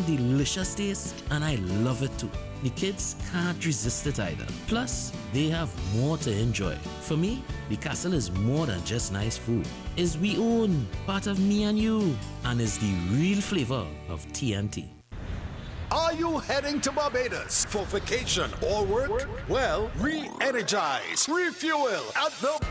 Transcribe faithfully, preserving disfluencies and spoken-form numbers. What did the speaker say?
delicious taste, and I love it too. The kids can't resist it either. Plus, they have more to enjoy. For me, the castle is more than just nice food. It's we own, part of me and you, and is the real flavor of T N T. Are you heading to Barbados for vacation or work? Well, re-energize, refuel at the